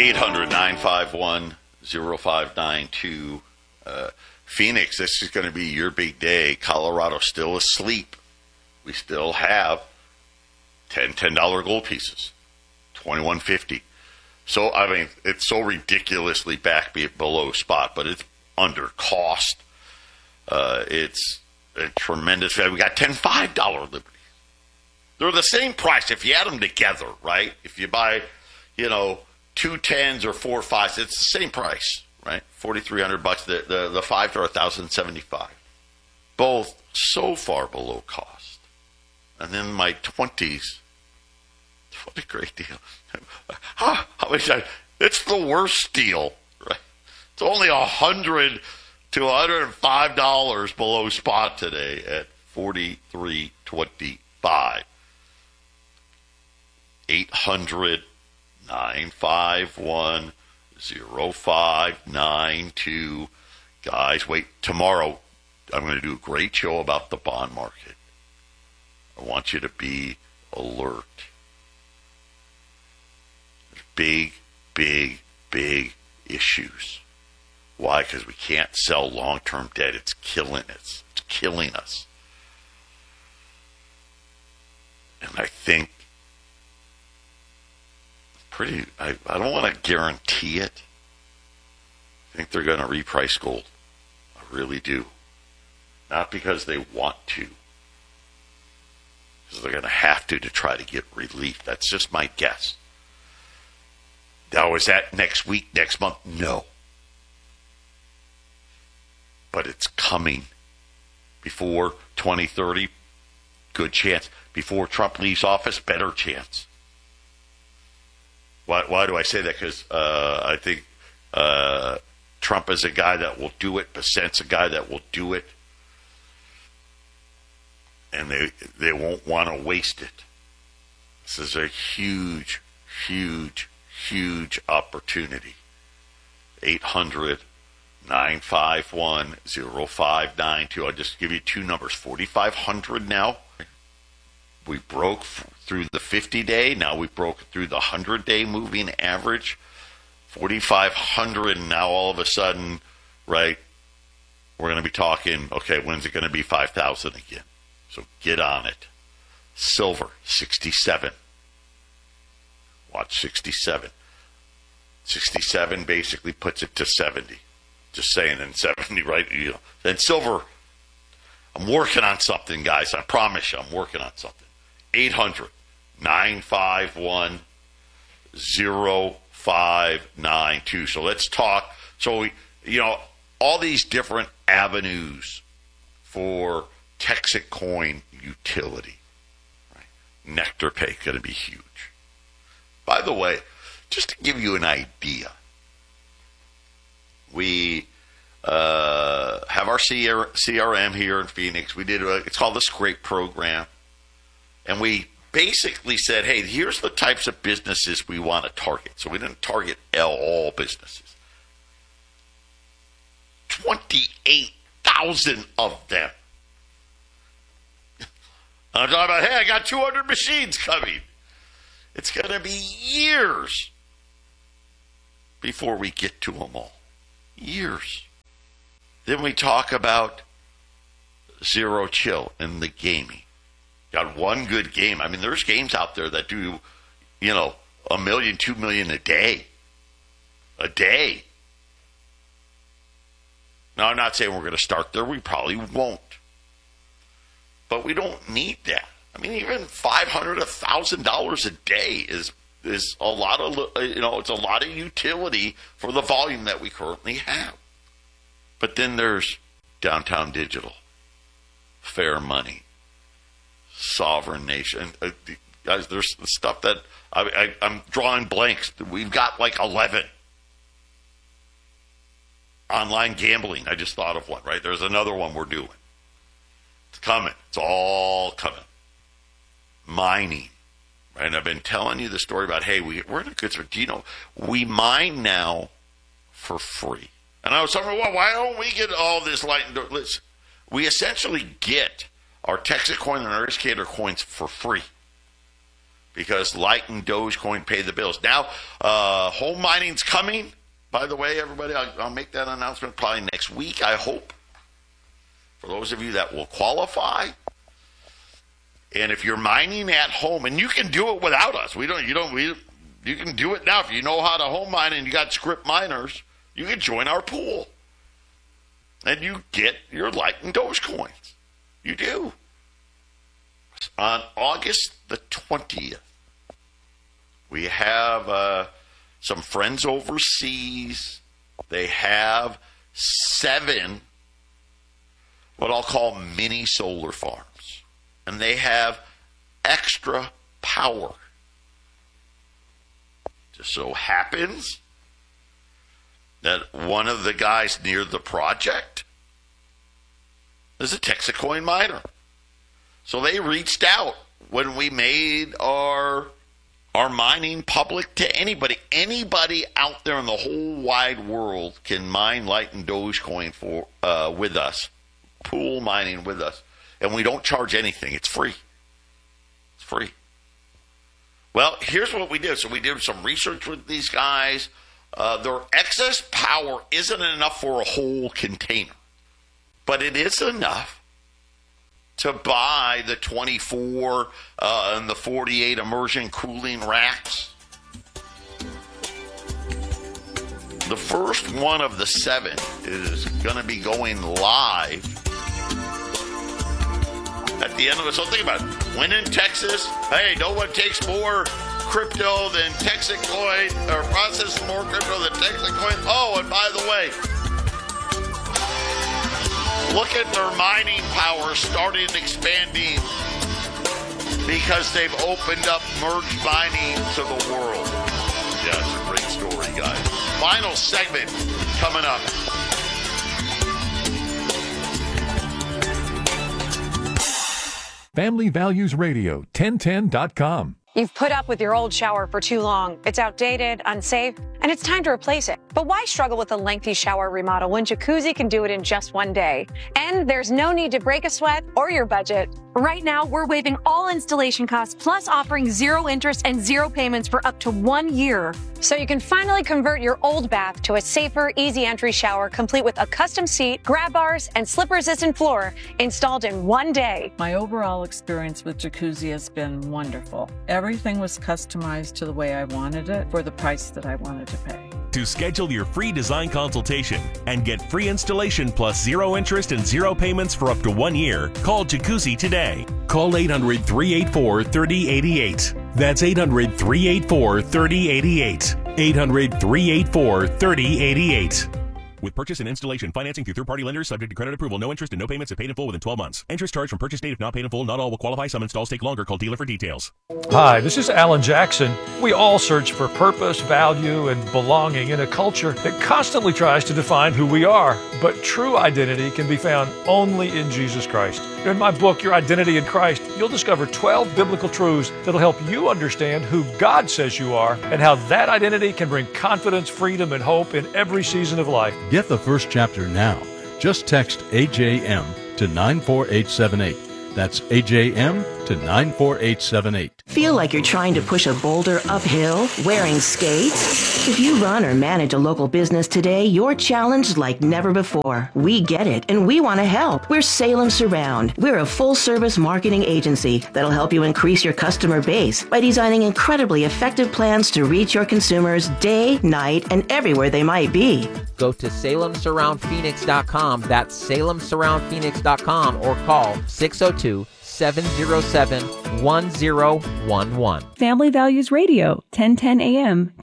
800-951-0592. Phoenix, this is going to be your big day. Colorado still asleep. We still have $10 gold pieces, $21.50. So, I mean, it's so ridiculously back below spot, but it's under cost. It's a tremendous value. We got 10 $5 Liberties. They're the same price if you add them together, right? If you buy, two 10s or 4 5s, it's the same price, right? $4,300. The 5s are $1,075. Both so far below cost. And then my 20s, what a great deal. It's the worst deal, right? It's only $100 to $105 below spot today at $43.25. 800-951-0592. Guys, wait, tomorrow I'm going to do a great show about the bond market. I want you to be alert. There's big issues. Why? Because we can't sell long-term debt. It's killing us. It's killing us. And I think I don't want to guarantee it. I think they're going to reprice gold. I really do. Not because they want to. Because they're going to have to try to get relief. That's just my guess. Now, is that next week, next month? No. But it's coming. Before 2030, good chance. Before Trump leaves office, better chance. Why do I say that? Because I think Trump is a guy that will do it. Bessent's a guy that will do it. And they won't want to waste it. This is a huge opportunity. 800-951-0592. I'll just give you two numbers. 4,500 now. We broke through the 50-day. Now we broke through the 100-day moving average. 4,500, and now all of a sudden, right, we're going to be talking, okay, when's it going to be 5,000 again? So get on it. Silver, 67. Watch 67. 67 basically puts it to 70. Just saying, and 70, right? Then silver, I'm working on something, guys. I promise you, I'm working on something. 800-951-0592. So let's talk. So, all these different avenues for Texacoin utility. Right? Nectar Pay going to be huge. By the way, just to give you an idea, we have our CRM here in Phoenix. We did it's called the Scrape Program. And we basically said, hey, here's the types of businesses we want to target. So we didn't target all businesses. 28,000 of them. I'm talking about, hey, I got 200 machines coming. It's going to be years before we get to them all. Years. Then we talk about Zero Chill in the gaming. Got one good game. I mean, there's games out there that do, $1 million, $2 million a day. A day. Now, I'm not saying we're going to start there. We probably won't. But we don't need that. I mean, even $500, $1,000 a day is a lot of, it's a lot of utility for the volume that we currently have. But then there's Downtown Digital, Fair Money, Sovereign Nation. Guys, there's stuff that I'm drawing blanks. We've got like 11. Online gambling. I just thought of one, right? There's another one we're doing. It's coming. It's all coming. Mining, right? And I've been telling you the story about, hey, we're in a good spot. We mine now for free. And I was talking, well, why don't we get all this light? We essentially get our Texacoin and our Escator coins for free. because Light and Dogecoin pay the bills. Now, home mining's coming. By the way, everybody, I'll make that announcement probably next week, I hope, for those of you that will qualify. And if you're mining at home, and you can do it without us, you can do it now. If you know how to home mine and you got script miners, you can join our pool. And you get your Light and Dogecoins. You do. On August the 20th, we have some friends overseas. They have 7 what I'll call mini solar farms. And they have extra power. Just so happens that one of the guys near the project is a Texacoin miner. So they reached out when we made our mining public to anybody. Anybody out there in the whole wide world can mine Light and Dogecoin with us, pool mining with us. And we don't charge anything. It's free. It's free. Well, here's what we did. So we did some research with these guys. Their excess power isn't enough for a whole container, but it is enough to buy the 24 and the 48 immersion cooling racks. The first one of the 7 is going to be going live at the end of it. So think about it. When in Texas, hey, no one takes more crypto than Texacoin, or process more crypto than Texacoin. Oh, and by the way, look at their mining power started expanding because they've opened up merged mining to the world. Yes, great story, guys. Final segment coming up. Family Values Radio, 1010.com. You've put up with your old shower for too long. It's outdated, unsafe, and it's time to replace it. But why struggle with a lengthy shower remodel when Jacuzzi can do it in just one day? And there's no need to break a sweat or your budget. Right now, we're waiving all installation costs, plus offering 0 interest and 0 payments for up to 1 year. So you can finally convert your old bath to a safer, easy entry shower, complete with a custom seat, grab bars, and slip-resistant floor installed in 1 day. My overall experience with Jacuzzi has been wonderful. Everything was customized to the way I wanted it for the price that I wanted to pay. To schedule your free design consultation and get free installation plus 0 interest and 0 payments for up to 1 year, call Jacuzzi today. Call 800-384-3088. That's 800-384-3088. 800-384-3088. With purchase and installation financing through third-party lenders subject to credit approval, no interest and no payments if paid in full within 12 months. Interest charged from purchase date if not paid in full. Not all will qualify. Some installs take longer. Call dealer for details. Hi, this is Alan Jackson. We all search for purpose, value, and belonging in a culture that constantly tries to define who we are. But true identity can be found only in Jesus Christ. In my book, Your Identity in Christ, you'll discover 12 biblical truths that'll help you understand who God says you are and how that identity can bring confidence, freedom, and hope in every season of life. Get the first chapter now. Just text AJM to 94878. That's AJM to 94878. Feel like you're trying to push a boulder uphill wearing skates? If you run or manage a local business today, you're challenged like never before. We get it, and we want to help. We're Salem Surround. We're a full-service marketing agency that'll help you increase your customer base by designing incredibly effective plans to reach your consumers day, night, and everywhere they might be. Go to SalemSurroundPhoenix.com. That's SalemSurroundPhoenix.com, or call 602-707-1011. Family Values Radio, 1010 AM.